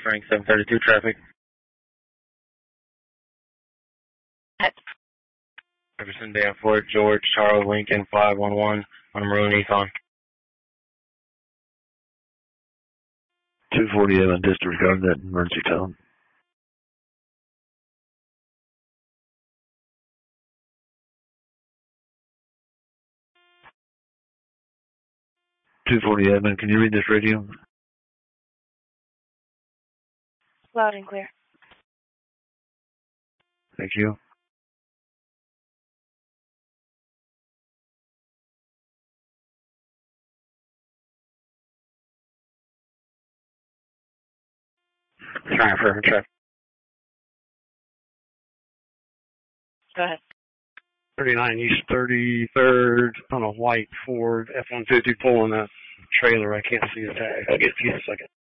Frank 732 traffic. Jefferson, Danforth, George, Charles, Lincoln, 511 on a maroon Nissan. 247 disregard that emergency tone. .247, can you read this radio? Loud and clear. Thank you. Traffic. Go ahead. 39 East 33rd on a white Ford F-150 pulling a trailer. I can't see the tag. I'll get to you in a second.